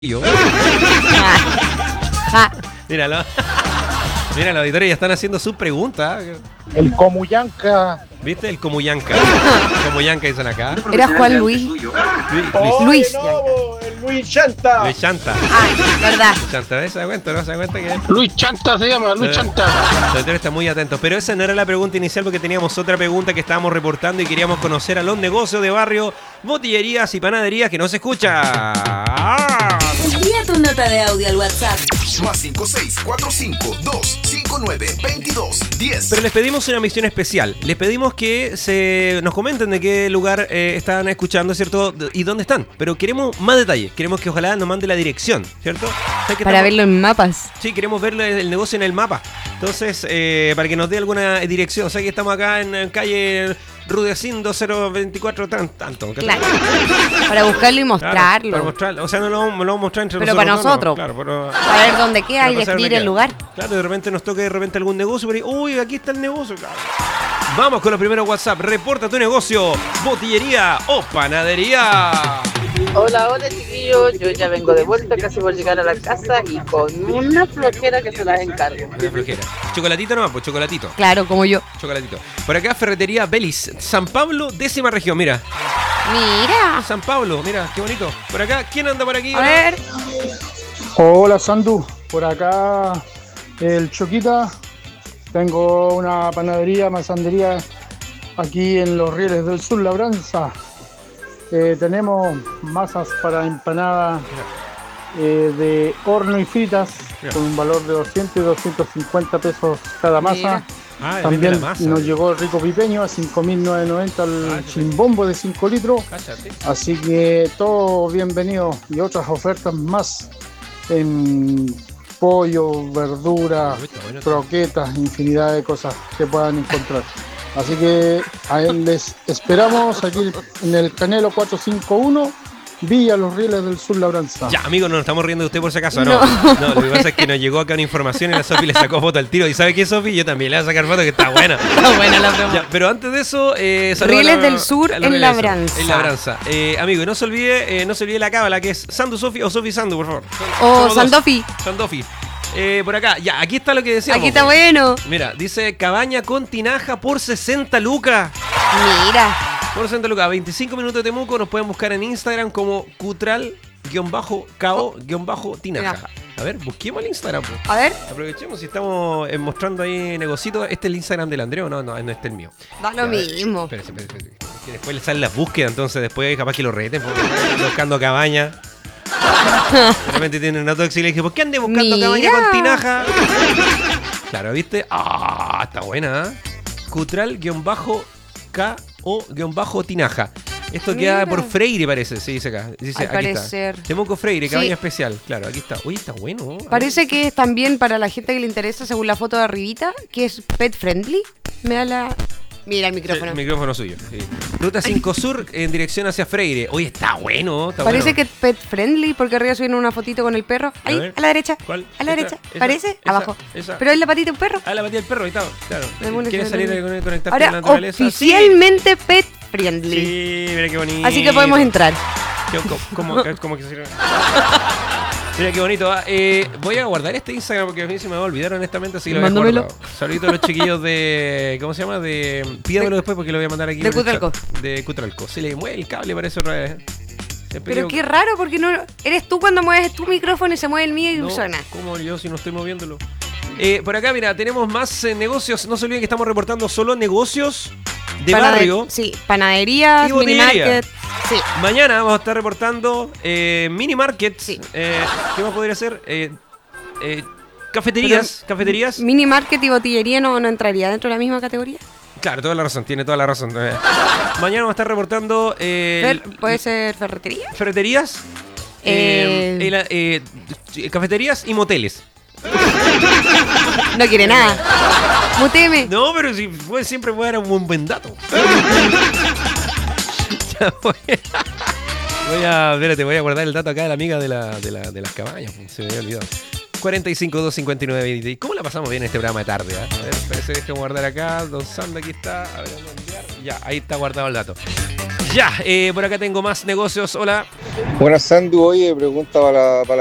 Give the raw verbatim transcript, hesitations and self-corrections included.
Yo. Ja. Ja. Míralo. Mira, los auditores ya están haciendo sus preguntas. El Comuyanca. ¿Viste? El Comuyanca. Comuyanca dicen acá. Era Juan Luis. Luis. ¡Oye, Luis. no, el Luis Chanta. Luis Chanta. Ah, verdad. Luis Chanta, ¿se da cuenta? ¿No se da cuenta que Luis Chanta se llama, Luis Eh, Chanta. Los auditores están muy atentos. Pero esa no era la pregunta inicial porque teníamos otra pregunta que estábamos reportando y queríamos conocer a los negocios de barrio, botillerías y panaderías que no se escucha. Envía tu nota de audio al WhatsApp. Más cinco seis cuatro cinco dos cinco nueve veintidós diez. Pero les pedimos una misión especial. Les pedimos que se nos comenten de qué lugar eh, están escuchando, ¿cierto? Y dónde están. Pero queremos más detalles. Queremos que ojalá nos mande la dirección, ¿cierto? O sea, que Para estamos- verlo en mapas. Sí, queremos ver el negocio en el mapa. Entonces, eh, para que nos dé alguna dirección. O sea, que estamos acá en, en calle Rudecindo cero veinticuatro, tan, tanto. ¿cachai? Claro. Para buscarlo y Claro, mostrarlo. para mostrarlo. O sea, no lo, no lo vamos a mostrar entre Pero nosotros. para dos, nosotros. no, claro, pero... Para ver dónde queda Para y pasar describir dónde el queda. lugar. Claro, de repente nos toque de repente algún negocio, pero uy, aquí está el negocio. Claro. Vamos con los primeros WhatsApp. Reporta tu negocio, botillería o panadería. Hola, hola chiquillos, yo ya vengo de vuelta casi por llegar a la casa y con una flojera que se las encargo. Una flojera. Chocolatito nomás, pues chocolatito. Claro, como yo. Chocolatito. Por acá, Ferretería Belis, San Pablo, décima región, mira. Mira. San Pablo, mira, qué bonito. Por acá, ¿quién anda por aquí? A ver. Hola, Sandu. Por acá, el Choquita. Tengo una panadería, masandería aquí en los Rieles del Sur, Labranza. Eh, tenemos masas para empanadas eh, de horno y fritas Mira. con un valor de doscientos y doscientos cincuenta pesos cada masa. Mira. Ah, vende También la masa. nos llegó el rico pipeño a cinco mil novecientos noventa el Ah, qué chimbombo de cinco litros. Cáchate. Así que todo bienvenido y otras ofertas más en pollo, verdura, Uy, está bueno. croquetas, infinidad de cosas que puedan encontrar. Así que a él les esperamos aquí en el Canelo cuatrocientos cincuenta y uno, Villa Los Rieles del Sur, Labranza. Ya, amigo, no nos estamos riendo de usted por si acaso, no. No. No, lo que pasa es que nos llegó acá una información y la Sofi le sacó foto al tiro. ¿Y sabe qué, Sofi? Yo también le voy a sacar foto que está buena. Está buena la broma. Ya, pero antes de eso, eh, saludo Rieles a la- del Sur a los en Rieles del Sur, Labranza. En Labranza. Eh, amigo, y no se olvide, eh, no se olvide la cábala, que es Sandu Sofi o Sofi Sandu, por favor. Son- O somos dos. Sandofi. Sandofi. Eh, por acá, ya, aquí está lo que decíamos. Aquí está pues. bueno. Mira, dice cabaña con tinaja por sesenta lucas. Mira. Por sesenta lucas, veinticinco minutos de Temuco. Nos pueden buscar en Instagram como cutral-ko-tinaja. Tinaja. A ver, busquemos el Instagram. pues. A ver. Aprovechemos si estamos eh, mostrando ahí negocitos. ¿Este es el Instagram del Andreo? No, no, no, este es el mío. Da lo Ya, mismo. Espérate, espérate, espérate. Que después le salen las búsquedas, entonces después capaz que lo reten porque están buscando cabaña. De repente tienen una tóxica y le dije, ¿por qué ande buscando Mira. cabaña con tinaja? Claro, ¿viste? Ah, está buena, ¿eh? Cutral-K-O-Tinaja. Esto queda Mira. por Freire, parece, se dice acá. Dice, Al aquí parecer. está. Temuco Freire, Sí. cabaña especial. Claro, aquí está. Uy, está bueno. ¿eh? Parece que es también para la gente que le interesa, según la foto de arribita, que es pet friendly. Me da la... Mira el Sí, micrófono. el micrófono suyo. Sí. Ruta cinco Sur en dirección hacia Freire. Oye, está bueno. Está Parece bueno. que es pet friendly porque arriba subieron una fotito con el perro. Ahí, ver. a la derecha. ¿Cuál? A la Esa, derecha. esa, ¿Parece? esa, Abajo. esa. Pero es la patita de un perro. Ah, la batida del perro, ahí está. Claro. Demonios, ¿Quieres salir demonios. a conectarte con la Ahora, naturaleza? oficialmente pet friendly. Sí. Sí, mira qué bonito. Así que podemos entrar. Qué- ¿Cómo, cómo, cómo que se... Mira qué bonito. ¿ah? Eh, voy a guardar este Instagram porque a mí se me va a olvidar honestamente, así que lo voy a Mándamelo. guardar. Saluditos a los chiquillos de... ¿Cómo se llama? De... Pídamelo después porque lo voy a mandar aquí. De en el Cutralco. chat. De Cutralco. Se le mueve el cable, parece otra vez. Siempre Pero digo, qué raro porque no eres tú cuando mueves tu micrófono y se mueve el mío y no, suena. ¿cómo yo si no estoy moviéndolo? Eh, por acá, mira, tenemos más eh, negocios. No se olviden que estamos reportando solo negocios de Panade- barrio. Sí, panaderías, Y botillería. minimarket. Sí. Mañana vamos a estar reportando eh, mini markets. Sí. Eh, ¿Qué más podría ser? Eh, eh, cafeterías. cafeterías. Mini market y botillería no, no entraría dentro de la misma categoría. Claro, toda la razón, tiene toda la razón. Eh, Mañana vamos a estar reportando eh, Fer- ¿Puede ser ferretería? ferreterías, eh, Eh. el- eh, cafeterías y moteles. No quiere nada. Muteme. No, pero si fue, siempre fue un buen, buen dato. Ya voy, a, voy a, espérate, voy a guardar el dato acá de la amiga de, la, de, la, de las cabañas. Se me había olvidado. cuarenta y cinco, dos cincuenta y nueve, veinte. ¿Cómo la pasamos bien en este programa de tarde? ¿eh? A ver, parece, déjame guardar acá. Don Sanda, aquí está. A ver, vamos a enviar. Ya, ahí está guardado el dato. Ya, eh, por acá tengo más negocios. Hola. Buenas, Sandu. Oye, pregunta para la, para